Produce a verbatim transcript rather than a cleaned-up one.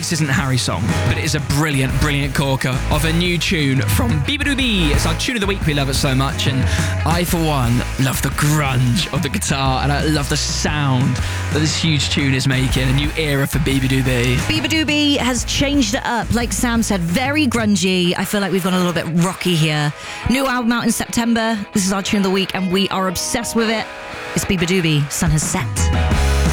this isn't Harry's song, but it is a brilliant, brilliant corker of a new tune from Beabadoobee. It's our tune of the week. We love it so much, and I, for one, love the grunge of the guitar, and I love the sound that this huge tune is making. A new era for Beabadoobee. Beabadoobee has changed it up, like Sam said, very grungy. I feel like we've gone a little bit rocky here. New album out in September. This is our tune of the week, and we are obsessed with it. It's Beabadoobee, Sun Has Set.